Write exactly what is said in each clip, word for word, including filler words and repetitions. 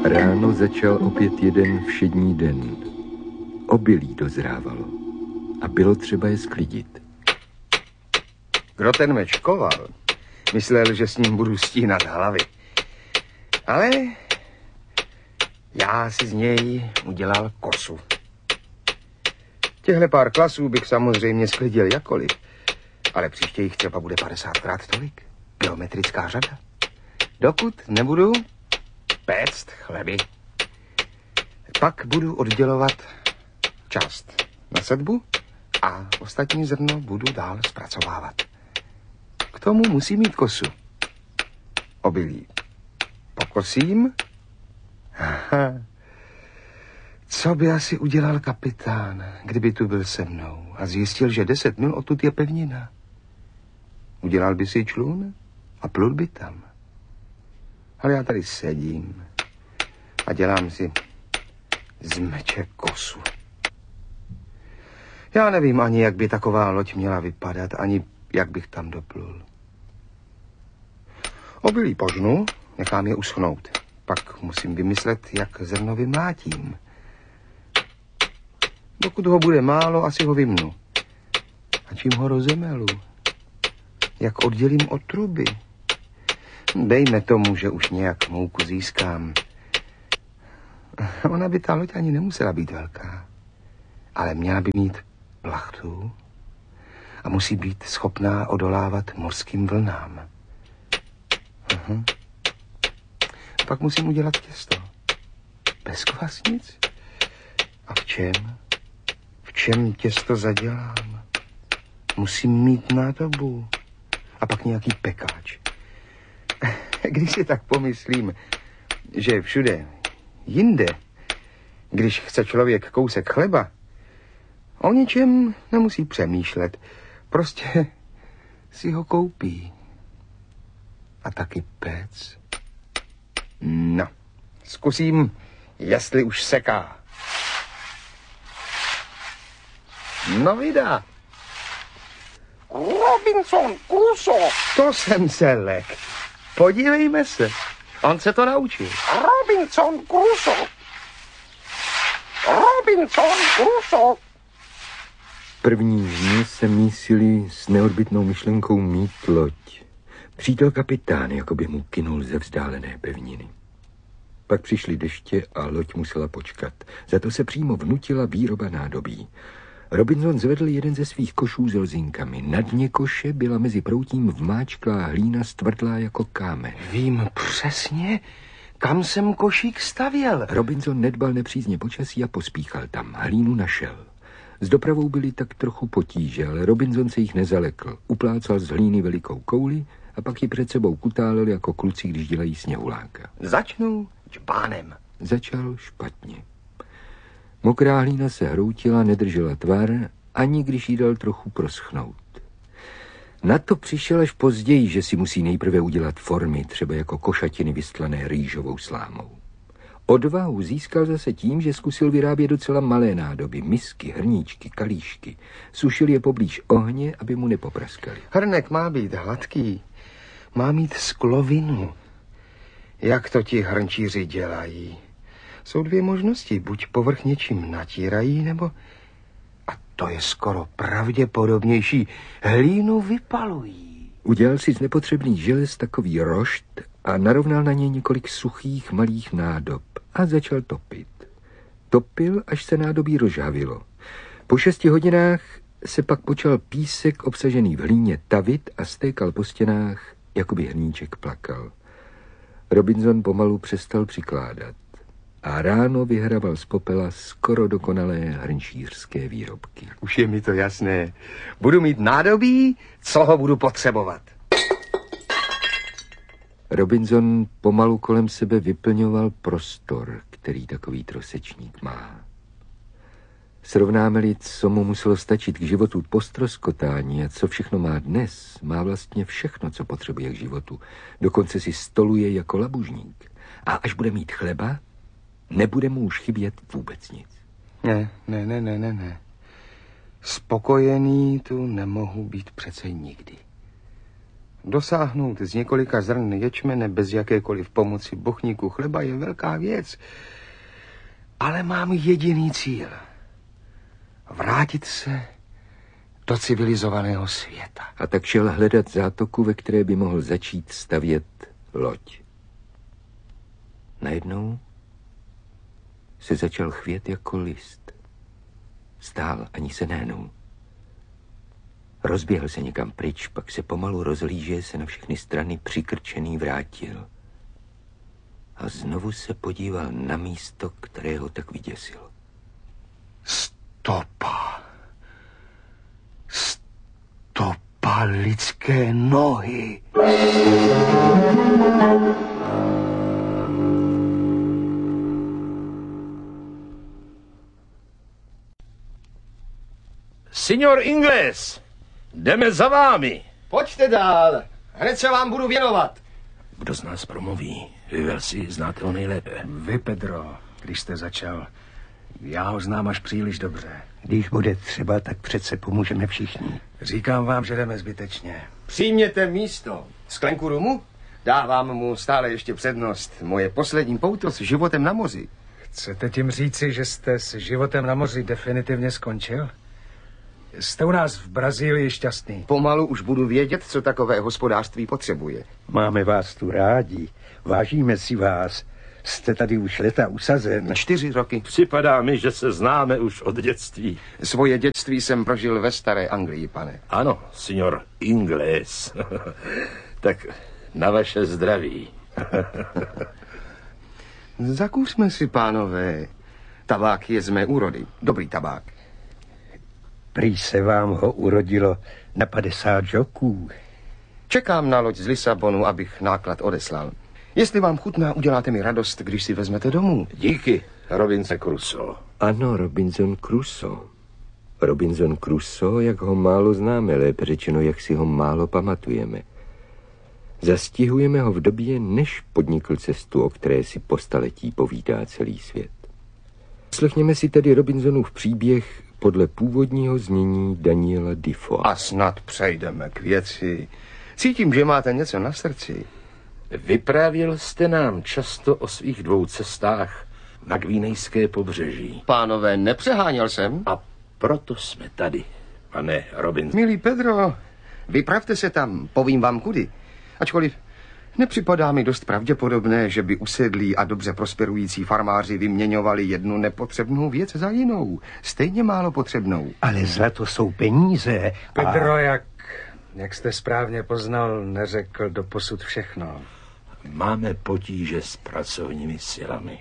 Ráno začal opět jeden všední den. Obilí dozrávalo a bylo třeba je sklidit. Kdo ten meč koval, myslel, že s ním budu stínat hlavy. Ale já si z něj udělal kosu. Těhle pár klasů bych samozřejmě sklidil jakkoliv, ale příště jich třeba bude padesátkrát tolik. Geometrická řada. Dokud nebudu péct chleby, pak budu oddělovat část na sedbu a ostatní zrno budu dál zpracovávat. K tomu musím mít kosu. Obilí pokosím. Aha. Co by asi udělal kapitán, kdyby tu byl se mnou a zjistil, že deset mil odtud je pevnina? Udělal by si člun a plul by tam. Ale já tady sedím a dělám si z meče kosu. Já nevím ani, jak by taková loď měla vypadat, ani jak bych tam doplul. Obilí požnu, nechám je uschnout. Pak musím vymyslet, jak zrno vymlátím. Dokud ho bude málo, asi ho vymnu. A čím ho rozemelu? Jak oddělím od truby? Dejme tomu, že už nějak mouku získám. Ona by ta loď ani nemusela být velká. Ale měla by mít plachtu a musí být schopná odolávat mořským vlnám. Aha. Pak musím udělat těsto. Bez kvasnic? A v čem? V čem těsto zadělám? Musím mít nádobu. A pak nějaký pekáč. Když si tak pomyslím, že všude jinde, když chce člověk kousek chleba, o ničem nemusí přemýšlet. Prostě si ho koupí. A taky pec. No, zkusím, jestli už seká. No vydá. Robinson Crusoe. To jsem se lek. Podívejme se. On se to naučil. Robinson Crusoe. Robinson Crusoe. První dny se mísili s neodbytnou myšlenkou mít loď. Přítel kapitán jako by mu kynul ze vzdálené pevniny. Pak přišly deště a loď musela počkat. Za to se přímo vnutila výroba nádobí. Robinson zvedl jeden ze svých košů s lozinkami. Na dně koše byla mezi proutím vmáčklá hlína stvrdlá jako kámen. Vím přesně, kam jsem košík stavěl. Robinson nedbal nepřízně počasí a pospíchal tam. Hlínu našel. S dopravou byly tak trochu potíže, ale Robinson se jich nezalekl. Uplácal z hlíny velikou kouli a pak ji před sebou kutálel jako kluci, když dělají sněhuláka. Začnu čbánem. Začal špatně. Mokrá hlína se hroutila, nedržela tvar, ani když jí dal trochu proschnout. Na to přišel až později, že si musí nejprve udělat formy, třeba jako košatiny vystlané rýžovou slámou. Odvahu získal zase tím, že zkusil vyrábět docela malé nádoby, misky, hrníčky, kalíšky. Sušil je poblíž ohně, aby mu nepopraskali. Hrnek má být hladký, má mít sklovinu. Jak to ti hrnčíři dělají? Jsou dvě možnosti, buď povrch něčím natírají, nebo, a to je skoro pravděpodobnější, hlínu vypalují. Udělal si z nepotřebných želez takový rošt a narovnal na něj několik suchých malých nádob a začal topit. Topil, až se nádobí rozžhavilo. Po šesti hodinách se pak počal písek obsažený v hlíně tavit a stékal po stěnách, jako by hrníček plakal. Robinson pomalu přestal přikládat a ráno vyhrabal z popela skoro dokonalé hrnčířské výrobky. Už je mi to jasné. Budu mít nádobí, co ho budu potřebovat. Robinson pomalu kolem sebe vyplňoval prostor, který takový trosečník má. Srovnáme-li, co mu muselo stačit k životu po ztroskotání a co všechno má dnes, má vlastně všechno, co potřebuje k životu. Dokonce si stoluje jako labužník. A až bude mít chleba, nebude mu už chybět vůbec nic. Ne, ne, ne, ne, ne, ne. Spokojený tu nemohu být přece nikdy. Dosáhnout z několika zrn ječmene bez jakékoliv pomoci bochníku chleba je velká věc. Ale mám jediný cíl. Vrátit se do civilizovaného světa. A tak šel hledat zátoku, ve které by mohl začít stavět loď. Najednou se začal chvět jako list. Stál, ani se nehnul. Rozběhl se někam pryč, pak se pomalu rozhlíže se na všechny strany přikrčený vrátil. A znovu se podíval na místo, které ho tak vyděsilo. Stopa. Stopa lidské nohy. Signor Ingles, jdeme za vámi. Pojďte dál, hned se vám budu věnovat. Kdo z nás promluví? Vy, Velsi, znáte ho nejlépe. Vy, Pedro, když jste začal. Já ho znám až příliš dobře. Když bude třeba, tak přece pomůžeme všichni. Říkám vám, že jdeme zbytečně. Přijměte místo. Sklenku rumu? Dávám mu stále ještě přednost. Moje poslední pouto s životem na moři. Chcete tím říci, že jste s životem na moři definitivně skončil? Jste u nás v Brazílii šťastný. Pomalu už budu vědět, co takové hospodářství potřebuje. Máme vás tu rádi. Vážíme si vás. Jste tady už leta usazen. Čtyři roky. Připadá mi, že se známe už od dětství. Svoje dětství jsem prožil ve staré Anglii, pane. Ano, signor Ingles. Tak na vaše zdraví. Zakouřme si, pánové. Tabák je z mé úrody. Dobrý tabák. Prý se vám ho urodilo na padesát žoků. Čekám na loď z Lisabonu, abych náklad odeslal. Jestli vám chutná, uděláte mi radost, když si vezmete domů. Díky, Robinson Crusoe. Ano, Robinson Crusoe. Robinson Crusoe, jak ho málo známe, lépe řečeno, jak si ho málo pamatujeme. Zastihujeme ho v době, než podnikl cestu, o které si po staletí povídá celý svět. Slechněme si tedy Robinsonův příběh podle původního znění Daniela Defoe. A snad přejdeme k věci. Cítím, že máte něco na srdci. Vyprávěl jste nám často o svých dvou cestách na Gvinejské pobřeží. Pánové, nepřeháněl jsem. A proto jsme tady, pane Robinson. Milý Pedro, vypravte se tam, povím vám kudy. Ačkoliv nepřipadá mi dost pravděpodobné, že by usedlí a dobře prosperující farmáři vyměňovali jednu nepotřebnou věc za jinou. Stejně málo potřebnou. Ale zlato jsou peníze. Pedro, a... jak, jak jste správně poznal, neřekl doposud všechno. Máme potíže s pracovními silami.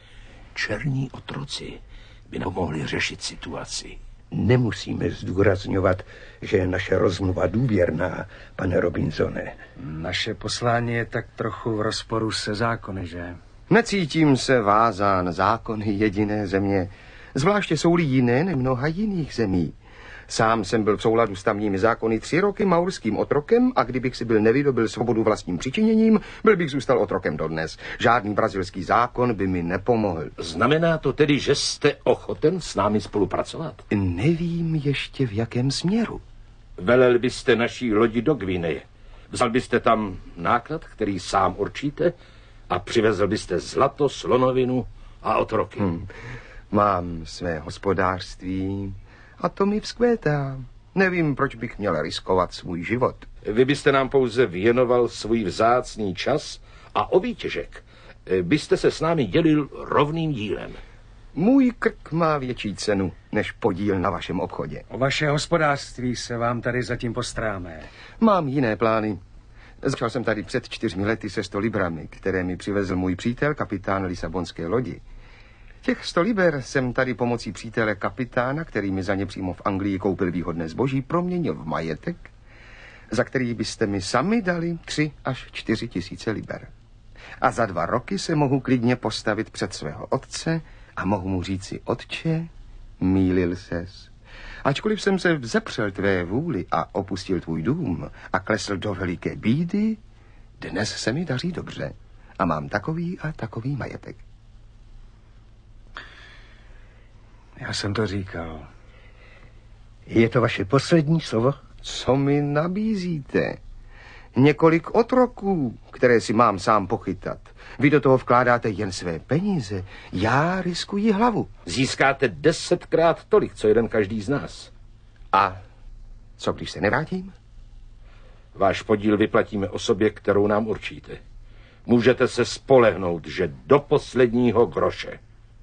Černí otroci by nám mohli řešit situaci. Nemusíme zdůrazňovat, že je naše rozmluva důvěrná, pane Robinsone. Naše poslání je tak trochu v rozporu se zákony, že? Necítím se vázán zákony jediné země, zvláště jsou-li jiné než mnoha jiných zemí. Sám jsem byl v souladu s tamními zákony tři roky maurským otrokem a kdybych si byl nevydobil svobodu vlastním přičiněním, byl bych zůstal otrokem dodnes. Žádný brazilský zákon by mi nepomohl. Znamená to tedy, že jste ochoten s námi spolupracovat? Nevím ještě v jakém směru. Velel byste naší lodi do Gvineje. Vzal byste tam náklad, který sám určíte, a přivezl byste zlato, slonovinu a otroky. Hmm. Mám své hospodářství a to mi vzkvétá. Nevím, proč bych měl riskovat svůj život. Vy byste nám pouze věnoval svůj vzácný čas a o výtěžek byste se s námi dělil rovným dílem. Můj krk má větší cenu než podíl na vašem obchodě. O vaše hospodářství se vám tady zatím postráme. Mám jiné plány. Začal jsem tady před čtyřmi lety se sto librami, které mi přivezl můj přítel, kapitán lisabonské lodi. Těch sto liber jsem tady pomocí přítele kapitána, který mi za ně přímo v Anglii koupil výhodné zboží, proměnil v majetek, za který byste mi sami dali tři až čtyři tisíce liber. A za dva roky se mohu klidně postavit před svého otce a mohu mu říci: otče, mýlil ses. Ačkoliv jsem se vzepřel tvé vůli a opustil tvůj dům a klesl do veliké bídy, dnes se mi daří dobře a mám takový a takový majetek. Já jsem to říkal. Je to vaše poslední slovo? Co mi nabízíte? několik otroků, které si mám sám pochytat. Vy do toho vkládáte jen své peníze, já riskuji hlavu. Získáte desetkrát tolik, co jeden každý z nás. A co když se nevrátím? Váš podíl vyplatíme osobě, kterou nám určíte. Můžete se spolehnout, že do posledního groše.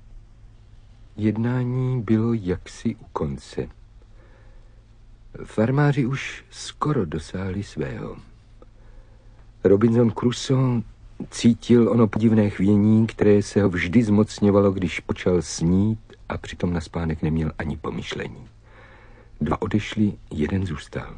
Jednání bylo jaksi u konce. Farmáři už skoro dosáhli svého. Robinson Crusoe cítil ono podivné chvění, které se ho vždy zmocňovalo, když počal snít a přitom na spánek neměl ani pomyšlení. Dva odešli, jeden zůstal.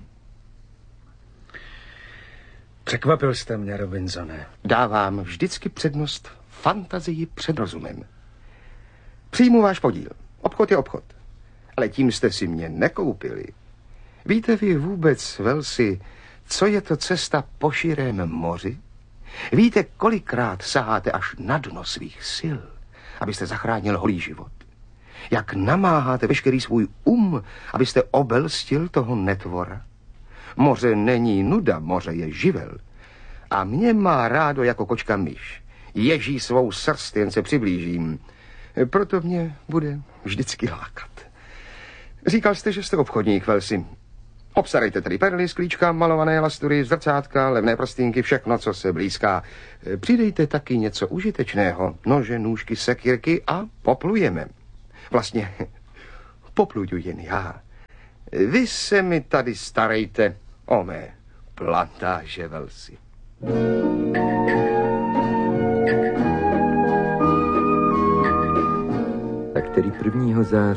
Překvapil jste mě, Robinsone. Dávám vždycky přednost fantazii před rozumem. Přijmu váš podíl. Obchod je obchod. Ale tím jste si mě nekoupili. Víte vy vůbec, Velsi, co je to cesta po širém moři? Víte, kolikrát saháte až na dno svých sil, abyste zachránil holý život? Jak namáháte veškerý svůj um, abyste obelstil toho netvora? Moře není nuda, moře je živel. A mě má rádo jako kočka myš. Ježí svou srst, jen se přiblížím. Proto mě bude vždycky lákat. Říkal jste, že jste obchodník, Velsi. Obstarejte tedy perly, sklíčka, malované lastury, zrcátka, levné prstínky, všechno, co se blízká. Přidejte taky něco užitečného, nože, nůžky, sekírky a poplujeme. Vlastně popluju jen já. Vy se mi tady starejte o mé plantáže, Velsi. Tak tedy prvního září